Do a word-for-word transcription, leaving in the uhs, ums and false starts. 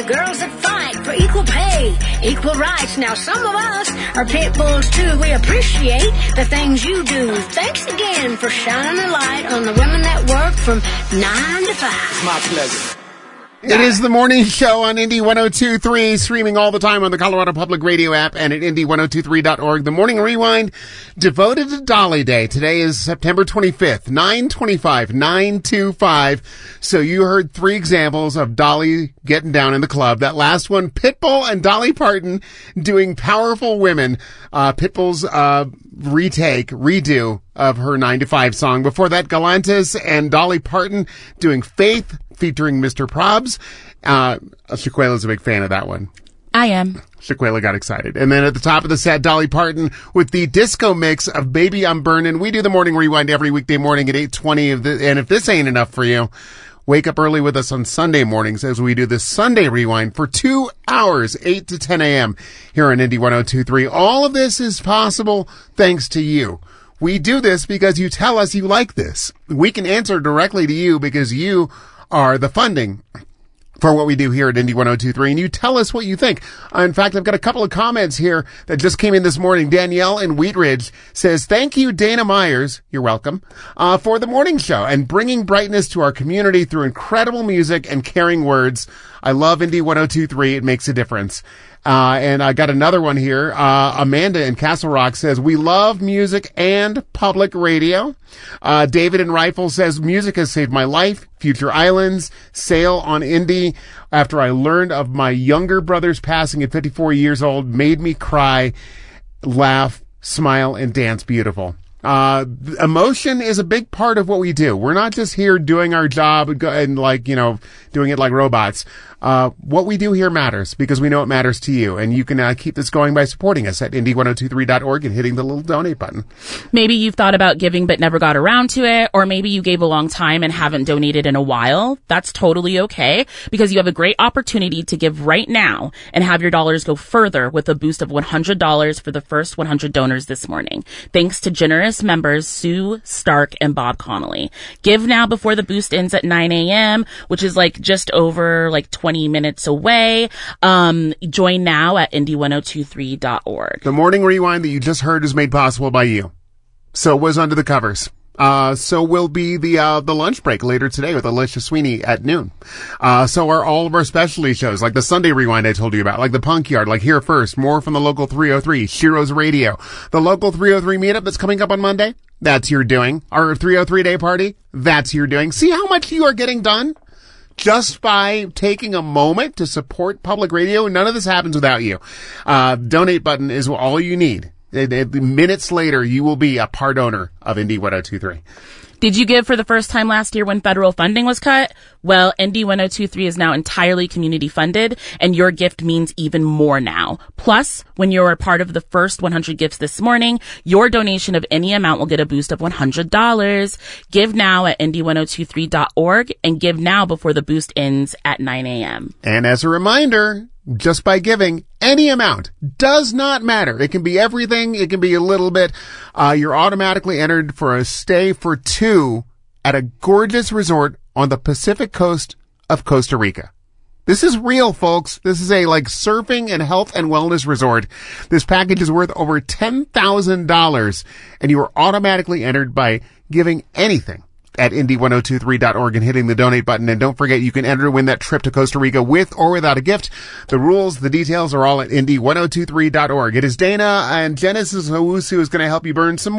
the girls that fight for equal pay, equal rights. Now, some of us are pit bulls, too. We appreciate the things you do. Thanks again for shining a light on the women that work from nine to five. It's my pleasure. It is the morning show on Indy one oh two point three, streaming all the time on the Colorado Public Radio app and at Indy ten twenty-three dot org. The Morning Rewind devoted to Dolly Day. Today is September twenty-fifth, nine twenty-five, nine twenty-five. So you heard three examples of Dolly getting down in the club. That last one, Pitbull and Dolly Parton doing Powerful Women. Uh, Pitbull's, uh, retake, redo of her nine to five song. Before that, Galantis and Dolly Parton doing Faith, featuring Mister Probs. Uh, Shaquela's a big fan of that one. I am. Shaquela got excited. And then at the top of the set, Dolly Parton with the disco mix of Baby I'm Burnin'. We do the Morning Rewind every weekday morning at eight twenty. Of the, and if this ain't enough for you, wake up early with us on Sunday mornings as we do the Sunday Rewind for two hours, eight to ten a.m. here on Indy ten twenty-three. All of this is possible thanks to you. We do this because you tell us you like this. We can answer directly to you because you are the funding for what we do here at Indy ten twenty-three, and you tell us what you think. Uh, in fact, I've got a couple of comments here that just came in this morning. Danielle in Wheat Ridge says, thank you, Dana Myers, you're welcome, uh, for the morning show and bringing brightness to our community through incredible music and caring words. I love Indy ten twenty-three. It makes a difference. Uh, and I got another one here. Uh, Amanda in Castle Rock says, we love music and public radio. Uh, David in Rifle says, music has saved my life. Future Islands, Sail on Indy. After I learned of my younger brother's passing at fifty-four years old, made me cry, laugh, smile, and dance beautiful. Uh, emotion is a big part of what we do. We're not just here doing our job and, go, and like, you know, doing it like robots. Uh, what we do here matters because we know it matters to you. And you can uh, keep this going by supporting us at Indy ten twenty-three dot org and hitting the little donate button. Maybe you've thought about giving but never got around to it, or maybe you gave a long time and haven't donated in a while. That's totally okay because you have a great opportunity to give right now and have your dollars go further with a boost of one hundred dollars for the first one hundred donors this morning. Thanks to generous members Sue Stark and Bob Connolly. Give now before the boost ends at nine a.m., which is like just over like twenty minutes away. Um, join now at Indy ten twenty-three dot org. The Morning Rewind that you just heard is made possible by you. So was Under the Covers. Uh, so will be the, uh, the lunch break later today with Alicia Sweeney at noon. Uh, so are all of our specialty shows, like the Sunday Rewind I told you about, like the Punk Yard, like Here First, more from the Local three oh three, Shiro's Radio, the Local three oh three meetup that's coming up on Monday. That's your doing. Our three oh three day party. That's your doing. See how much you are getting done? Just by taking a moment to support public radio. None of this happens without you. Uh, donate button is all you need. Minutes later, you will be a part owner of Indy ten twenty-three. Did you give for the first time last year when federal funding was cut? Well, Indy ten twenty-three is now entirely community funded, and your gift means even more now. Plus, when you're a part of the first one hundred gifts this morning, your donation of any amount will get a boost of one hundred dollars. Give now at Indy ten twenty-three dot org and give now before the boost ends at nine a.m. And as a reminder, just by giving any amount does not matter. It can be everything. It can be a little bit. Uh, you're automatically entered for a stay for two at a gorgeous resort on the Pacific coast of Costa Rica. This is real, folks. This is a like surfing and health and wellness resort. This package is worth over ten thousand dollars and you are automatically entered by giving anything at Indy ten twenty-three dot org and hitting the donate button. And don't forget, you can enter to win that trip to Costa Rica with or without a gift. The rules, the details are all at Indy ten twenty-three dot org. It is Dana and Genesis Owusu is going to help you burn some